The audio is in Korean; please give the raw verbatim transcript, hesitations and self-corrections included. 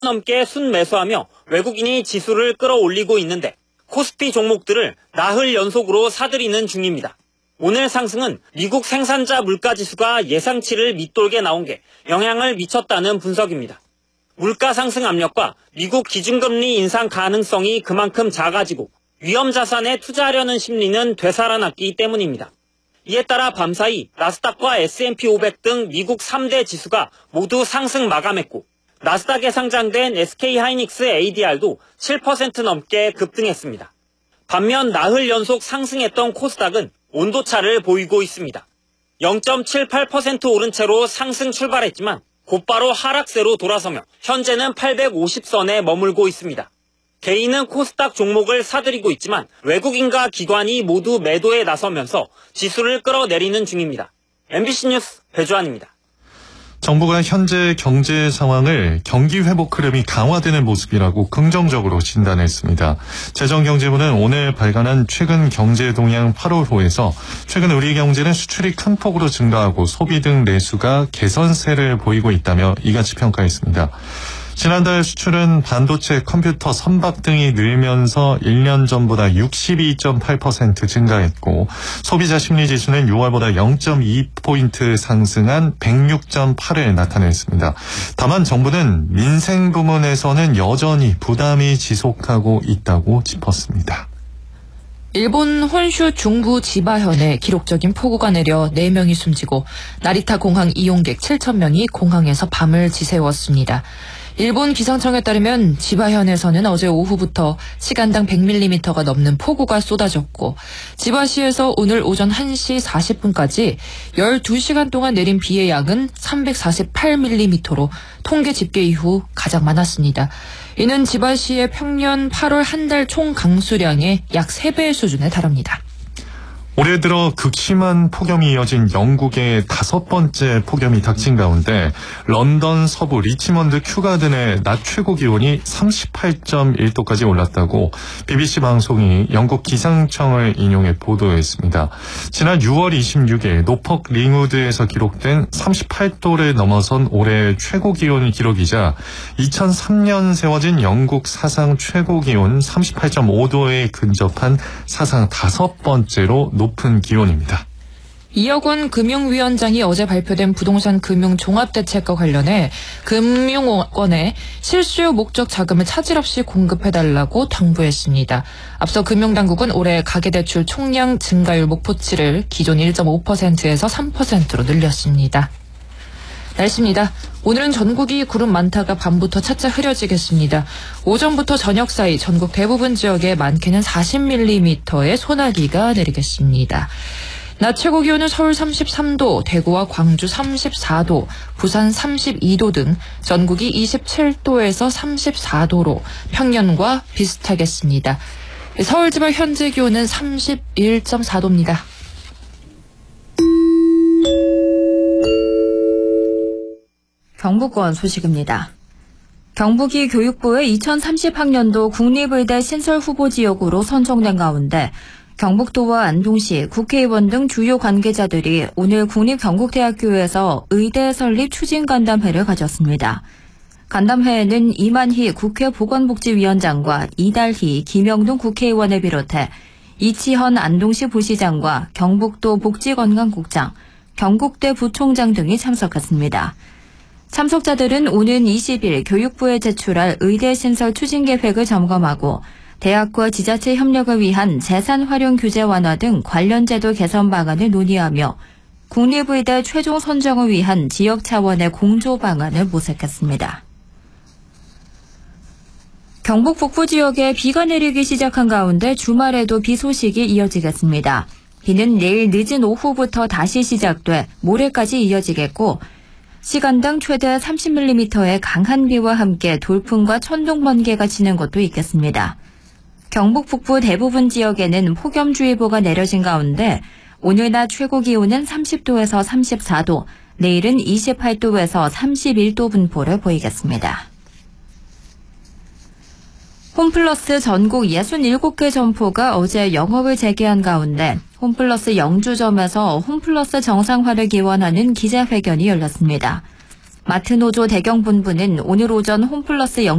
넘게 순매수하며 외국인이 지수를 끌어올리고 있는데 코스피 종목들을 나흘 연속으로 사들이는 중입니다. 오늘 상승은 미국 생산자 물가지수가 예상치를 밑돌게 나온 게 영향을 미쳤다는 분석입니다. 물가 상승 압력과 미국 기준금리 인상 가능성이 그만큼 작아지고 위험 자산에 투자하려는 심리는 되살아났기 때문입니다. 이에 따라 밤사이 나스닥과 에스 앤 피 오백 등 미국 삼 대 지수가 모두 상승 마감했고 나스닥에 상장된 에스케이 하이닉스 에이 디 알도 칠 퍼센트 넘게 급등했습니다. 반면 나흘 연속 상승했던 코스닥은 온도차를 보이고 있습니다. 영 점 칠팔 퍼센트 오른 채로 상승 출발했지만 곧바로 하락세로 돌아서며 현재는 팔백오십 선에 머물고 있습니다. 개인은 코스닥 종목을 사들이고 있지만 외국인과 기관이 모두 매도에 나서면서 지수를 끌어내리는 중입니다. 엠비씨 뉴스 배주환입니다. 정부가 현재 경제 상황을 경기 회복 흐름이 강화되는 모습이라고 긍정적으로 진단했습니다. 재정경제부는 오늘 발간한 최근 경제 동향 팔월호에서 최근 우리 경제는 수출이 큰 폭으로 증가하고 소비 등 내수가 개선세를 보이고 있다며 이같이 평가했습니다. 지난달 수출은 반도체, 컴퓨터, 선박 등이 늘면서 일 년 전보다 육십이 점 팔 퍼센트 증가했고 소비자 심리지수는 유월보다 영 점 이 포인트 상승한 백육 점 팔을 나타냈습니다. 다만 정부는 민생 부문에서는 여전히 부담이 지속하고 있다고 짚었습니다. 일본 혼슈 중부 지바현에 기록적인 폭우가 내려 네 명이 숨지고 나리타 공항 이용객 칠천 명이 공항에서 밤을 지새웠습니다. 일본 기상청에 따르면 지바현에서는 어제 오후부터 시간당 백 밀리미터가 넘는 폭우가 쏟아졌고 지바시에서 오늘 오전 한 시 사십 분까지 열두 시간 동안 내린 비의 양은 삼백사십팔 밀리미터로 통계 집계 이후 가장 많았습니다. 이는 지바시의 평년 팔월 한 달 총 강수량의 약 세 배 수준에 달합니다. 올해 들어 극심한 폭염이 이어진 영국의 다섯 번째 폭염이 닥친 가운데 런던 서부 리치먼드 큐가든의 낮 최고 기온이 삼십팔 점 일 도까지 올랐다고 비비씨 방송이 영국 기상청을 인용해 보도했습니다. 지난 유월 이십육일 노폭 링우드에서 기록된 삼십팔 도를 넘어선 올해 최고 기온 기록이자 이천삼 년 세워진 영국 사상 최고 기온 삼십팔 점 오 도에 근접한 사상 다섯 번째로 높은 기온입니다. 이혁훈 금융위원장이 어제 발표된 부동산 금융 종합대책과 관련해 금융원에 실수요 목적 자금을 차질 없이 공급해달라고 당부했습니다. 앞서 금융당국은 올해 가계대출 총량 증가율 목표치를 기존 일 점 오 퍼센트에서 삼 퍼센트로 늘렸습니다. 날씨입니다. 오늘은 전국이 구름 많다가 밤부터 차차 흐려지겠습니다. 오전부터 저녁 사이 전국 대부분 지역에 많게는 사십 밀리미터의 소나기가 내리겠습니다. 낮 최고 기온은 서울 삼십삼 도, 대구와 광주 삼십사 도, 부산 삼십이 도 등 전국이 이십칠 도에서 삼십사 도로 평년과 비슷하겠습니다. 서울 지방 현재 기온은 삼십일 점 사 도입니다. 경북권 소식입니다. 경북이 교육부의 이천삼십 학년도 국립의대 신설 후보 지역으로 선정된 가운데 경북도와 안동시, 국회의원 등 주요 관계자들이 오늘 국립경북대학교에서 의대 설립 추진 간담회를 가졌습니다. 간담회에는 이만희 국회 보건복지위원장과 이달희, 김영동 국회의원을 비롯해 이치헌 안동시 부시장과 경북도 복지건강국장, 경북대 부총장 등이 참석했습니다. 참석자들은 오는 이십 일 교육부에 제출할 의대 신설 추진 계획을 점검하고 대학과 지자체 협력을 위한 재산 활용 규제 완화 등 관련 제도 개선 방안을 논의하며 국립의대 최종 선정을 위한 지역 차원의 공조 방안을 모색했습니다. 경북 북부 지역에 비가 내리기 시작한 가운데 주말에도 비 소식이 이어지겠습니다. 비는 내일 늦은 오후부터 다시 시작돼 모레까지 이어지겠고 시간당 최대 삼십 밀리미터의 강한 비와 함께 돌풍과 천둥 번개가 치는 곳도 있겠습니다. 경북 북부 대부분 지역에는 폭염주의보가 내려진 가운데 오늘 낮 최고 기온은 삼십 도에서 삼십사 도, 내일은 이십팔 도에서 삼십일 도 분포를 보이겠습니다. 홈플러스 전국 육십칠 개 점포가 어제 영업을 재개한 가운데 홈플러스 영주점에서 홈플러스 정상화를 기원하는 기자회견이 열렸습니다. 마트노조 대경본부는 오늘 오전 홈플러스